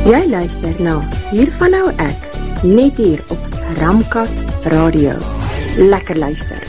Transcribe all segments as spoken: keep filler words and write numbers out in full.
Jy luister na Hiervan Nou Ek, net hier op Ramkat Radio. Lekker luister.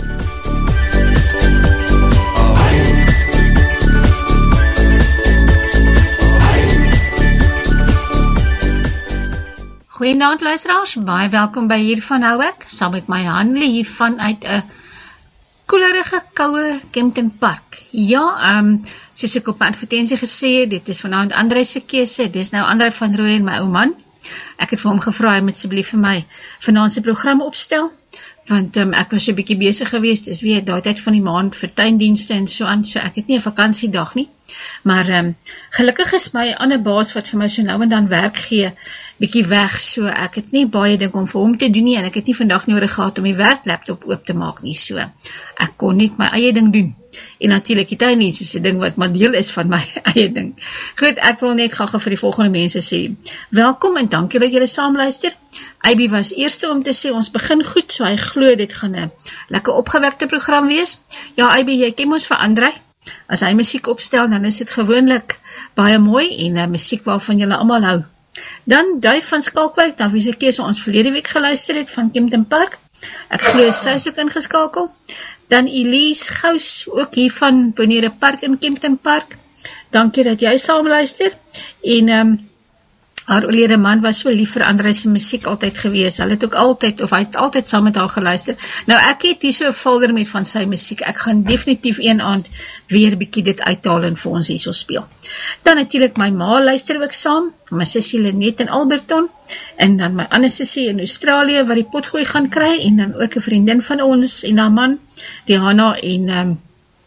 Goeienaand luisteraars, baie welkom by Hiervan Nou Ek, saam met my Hanlie hier vanuit 'n koelerige, koue Kempton Park. Ja, um, soos ek op my advertensie gesê, dit is vanaand André se keuse, dit is nou André van Rooyen, my ou man. Ek het vir hom gevra, hy moet asseblief vir my vanaand se program opstel, want um, ek was so 'n bietjie besig geweest, dis weer daai tyd van die maand vir tuindienste en so aan, so ek het nie 'n vakansiedag nie, maar um, gelukkig is my ander baas wat vir my so nou en dan werk gee, bietjie weg, so ek het nie baie ding om vir hom te doen nie, en ek het nie vandag nodig gehad om die werklaptop oop te maak nie, so ek kon net my eie ding doen, en natuurlijk die tuindienst is die ding wat maar deel is van my eie ding. Goed, ek wil net graag vir die volgende mense sê, welkom en dankie dat julle saam luister. Ivy was eerste om te sê, ons begin goed, so hy glo dit gaan 'n lekker opgewekte program wees. Ja, Ivy, jy ken ons vir André, as hy musiek opstel, dan is dit gewoonlik baie mooi, en uh, musiek waarvan julle almal hou. Dan Duif van Skalkwyk, dan wie se keuse ons verlede week geluister het, van Kempton Park, ek glo sy is ook ingeskakel. Dan Elise Gous, ook hier van Bonere Park in Kempton Park, dankie dat jy saam luister, en um, haar oorlede man was so lief vir André se musiek altyd gewees, hy het ook altyd, of hy het altyd saam met haar geluister. Nou ek het hier so 'n folder met van sy musiek, ek gaan definitief een aand weer bietjie dit uithaal en vir ons hierso speel. Dan natuurlik my ma luister ook saam, my sussie Lenet in Alberton, en dan my ander sussie in Australië, wat die potgooi gaan kry, en dan ook 'n vriendin van ons, en haar man, die Hanna, en um,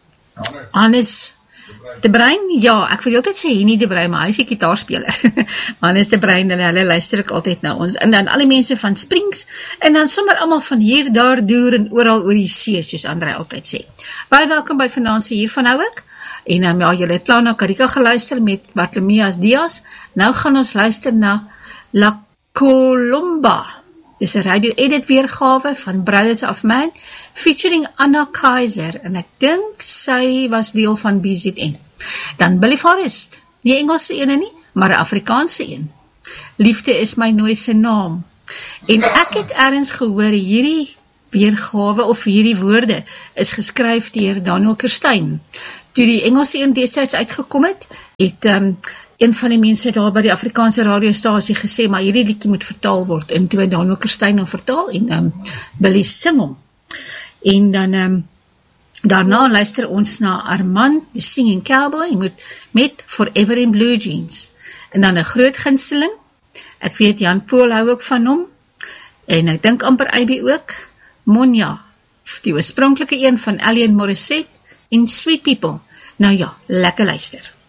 Hannes De Bruin, ja, ek wil altyd sê nie De Bruin, maar hy is die gitaarspeler. Hannes De Bruin, hulle, hulle luister ek altyd na ons, en dan alle mense van Springs, en dan sommer allemaal van hier, daar, deur, en ooral oor die see, soos André altyd sê. Baie welkom by vanaand se Hiervan Nou Ek, en um, ja, julle het klaar na Karika geluister met Bartolomeus Diaz, nou gaan ons luister na La Colomba. Dis 'n radio-edit weergawe van Brothers of Man, featuring Anna Kaiser, en ek dink sy was deel van B Z N. Dan Billy Forrest, nie Engelse ene nie, maar 'n Afrikaanse een. Liefde is my nooit se naam. En ek het ergens gehoor, hierdie weergawe, of hierdie woorde, is geskryf deur Daniel Kirstein. Toe die Engelse een destyds uitgekom het, het um, een van die mense daar by die Afrikaanse radiostasie gesê, maar hierdie liedjie moet vertaal word, en toe het Daniel Kirstein hom vertaal, en um, Billy sing hom. En dan, um, daarna luister ons na Armand, the Singing Cowboy, met, met Forever in Blue Jeans. En dan 'n groot gunsteling, ek weet Jan Pool hou ook van hom, en ek dink amper Ivy ook, Monja, die oorspronklike een van Alien Morissette, en Sweet People. Nou ja, lekker luister.